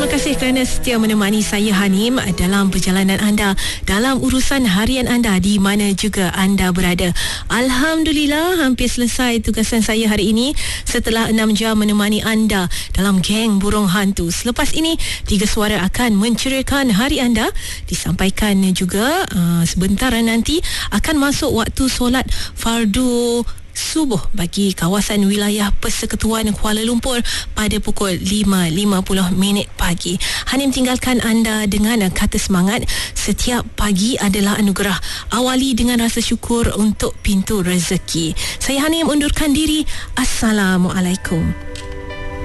Terima kasih kerana setia menemani saya Hanim dalam perjalanan anda, dalam urusan harian anda di mana juga anda berada. Alhamdulillah, hampir selesai tugasan saya hari ini setelah 6 jam menemani anda dalam geng burung hantu. Selepas ini 3 suara akan menceriakan hari anda, disampaikan juga sebentar nanti akan masuk waktu solat fardu subuh bagi kawasan wilayah Persekutuan Kuala Lumpur pada pukul 5.50 pagi. Hanim tinggalkan anda dengan kata semangat. Setiap pagi adalah anugerah. Awali dengan rasa syukur untuk pintu rezeki. Saya Hanim undurkan diri. Assalamualaikum.